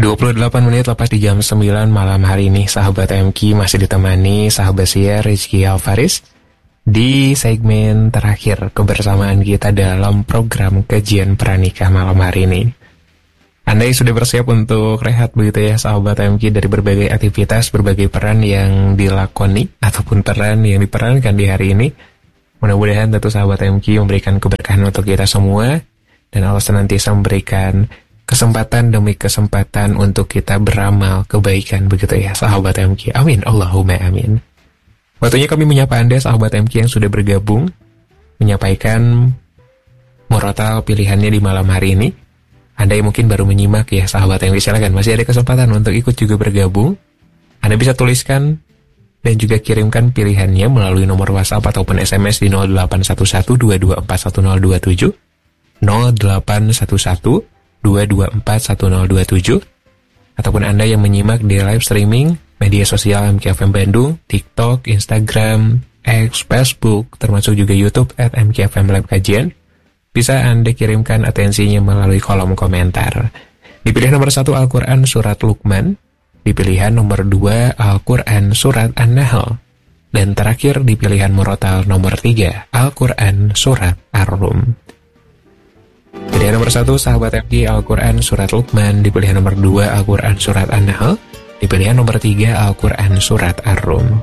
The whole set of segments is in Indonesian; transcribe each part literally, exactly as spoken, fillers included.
dua puluh delapan menit lepas di jam sembilan malam hari ini, sahabat M Q masih ditemani sahabat siar Rizky Alfaris di segmen terakhir kebersamaan kita dalam program kajian pranikah malam hari ini. Anda sudah bersiap untuk rehat begitu ya sahabat M Q dari berbagai aktivitas, berbagai peran yang dilakoni ataupun peran yang diperankan di hari ini. Mudah-mudahan tentu sahabat M Q memberikan keberkahan untuk kita semua dan Allah senantiasa memberikan kesempatan demi kesempatan untuk kita beramal kebaikan begitu ya sahabat M Q. Amin, Allahumma amin. Waktunya kami menyapa Anda sahabat M Q yang sudah bergabung, menyampaikan murotal pilihannya di malam hari ini. Anda yang mungkin baru menyimak ya sahabat M Q, silakan masih ada kesempatan untuk ikut juga bergabung. Anda bisa tuliskan dan juga kirimkan pilihannya melalui nomor WhatsApp ataupun S M S di nol delapan satu satu dua dua empat satu nol dua tujuh nol delapan satu satu dua dua empat satu nol dua tujuh, ataupun Anda yang menyimak di live streaming media sosial M Q F M Bandung, TikTok, Instagram, X, Facebook, termasuk juga YouTube at M Q F M Lab Kajian, bisa Anda kirimkan atensinya melalui kolom komentar. Di pilihan nomor satu Al-Quran Surat Luqman, di pilihan nomor dua Al-Quran Surat An-Nahl, dan terakhir di pilihan murotal nomor tiga Al-Quran Surat Ar-Rum. Pilihan nomor satu sahabat M Q Al-Quran Surat Luqman, di pilihan nomor dua Al-Quran Surat An-Nahl, di pilihan nomor tiga Al-Quran Surat Ar-Rum.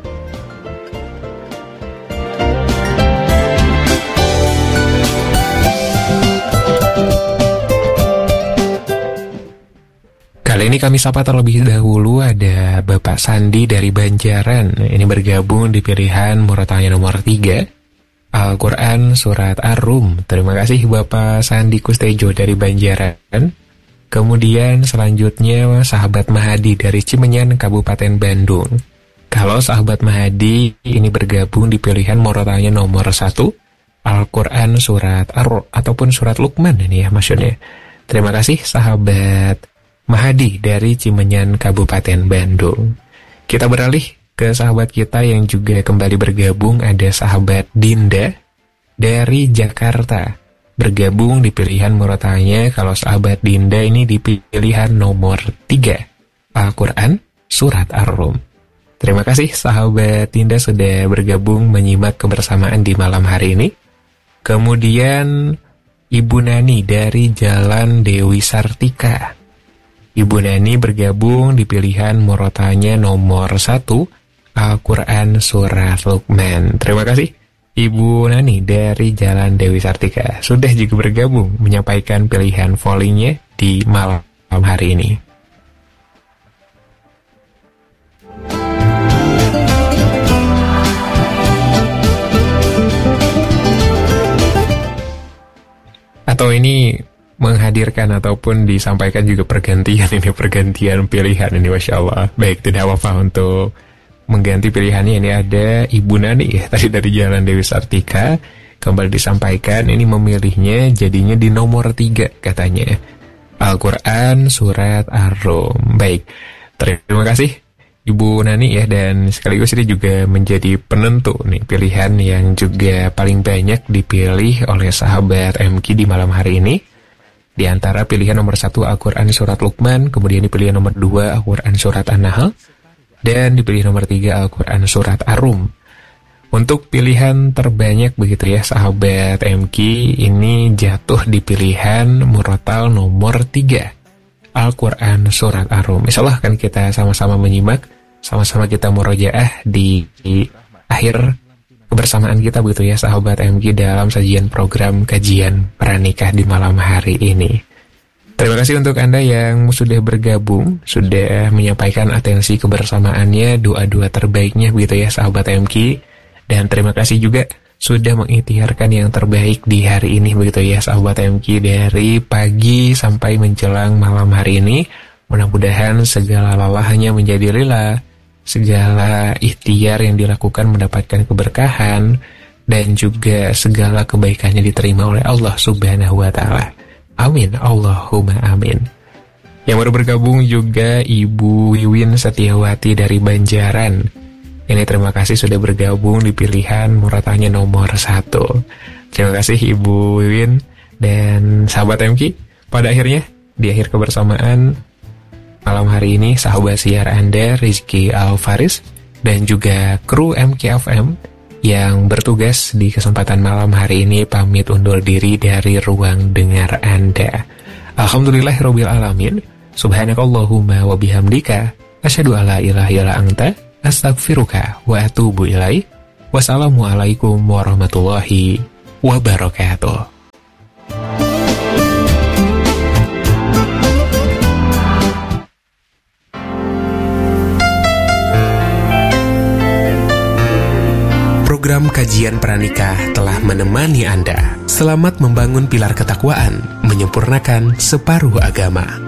Kali ini kami sapa terlebih dahulu ada Bapak Sandi dari Banjaran. Ini bergabung di pilihan murotalnya nomor tiga Al-Quran Surat Ar-Rum. Terima kasih Bapak Sandi Kustejo dari Banjaran. Kemudian selanjutnya sahabat Mahadi dari Cimenyan, Kabupaten Bandung. Kalau sahabat Mahadi ini bergabung di pilihan murotalnya nomor satu Al-Quran Surat Ar ataupun Surat Luqman ini ya maksudnya. Terima kasih sahabat Mahadi dari Cimenyan, Kabupaten Bandung. Kita beralih ke sahabat kita yang juga kembali bergabung, ada sahabat Dinda dari Jakarta. Bergabung di pilihan murotalnya kalau sahabat Dinda ini di pilihan nomor tiga Al-Quran Surat Ar-Rum. Terima kasih sahabat Dinda sudah bergabung menyimak kebersamaan di malam hari ini. Kemudian Ibu Nani dari Jalan Dewi Sartika. Ibu Nani bergabung di pilihan murotalnya nomor satu Al-Quran Surat Luqman. Terima kasih Ibu Nani dari Jalan Dewi Sartika sudah juga bergabung menyampaikan pilihan volleynya di malam hari ini. Atau ini menghadirkan ataupun disampaikan juga pergantian ini pergantian pilihan ini, Masya Allah. Baik, tidak apa-apa untuk mengganti pilihannya. Ini ada Ibu Nani ya tadi dari Jalan Dewi Sartika, kembali disampaikan ini memilihnya jadinya di nomor tiga katanya Al-Quran Surat Ar-Rum. Baik, terima kasih Ibu Nani ya, dan sekaligus ini juga menjadi penentu nih pilihan yang juga paling banyak dipilih oleh sahabat M Q di malam hari ini. Di antara pilihan nomor satu Al-Quran Surat Luqman, kemudian di pilihan nomor dua Al-Quran Surat An-Nahl, dan dipilih nomor tiga Al-Quran Surat Ar-Rum. Untuk pilihan terbanyak begitu ya sahabat M Q ini jatuh di pilihan murotal nomor tiga Al-Quran Surat Ar-Rum. Insyaallah kan kita sama-sama menyimak, sama-sama kita murojaah di, di akhir kebersamaan kita begitu ya sahabat M Q dalam sajian program kajian pranikah di malam hari ini. Terima kasih untuk Anda yang sudah bergabung, sudah menyampaikan atensi kebersamaannya, doa-doa terbaiknya begitu ya sahabat M Q. Dan terima kasih juga sudah mengikhtiarkan yang terbaik di hari ini begitu ya sahabat M Q, dari pagi sampai menjelang malam hari ini. Mudah-mudahan segala lelahnya menjadi lillah, segala ikhtiar yang dilakukan mendapatkan keberkahan, dan juga segala kebaikannya diterima oleh Allah Subhanahu wa Ta'ala. Amin, Allahumma amin. Yang baru bergabung juga Ibu Wiwin Setiawati dari Banjaran. Ini terima kasih sudah bergabung di pilihan murotalnya nomor satu. Terima kasih Ibu Wiwin dan sahabat M Q. Pada akhirnya di akhir kebersamaan malam hari ini sahabat siar Anda Rizky Alfaris dan juga kru M K F M yang bertugas di kesempatan malam hari ini pamit undur diri dari ruang dengar Anda. Alhamdulillahirabbil alamin. Subhanakallahumma wa bihamdika asyhadu alla ilaha illa anta astaghfiruka wa atubu ilaik. Wassalamualaikum warahmatullahi wabarakatuh. Program kajian pranikah telah menemani Anda. Selamat membangun pilar ketakwaan, menyempurnakan separuh agama.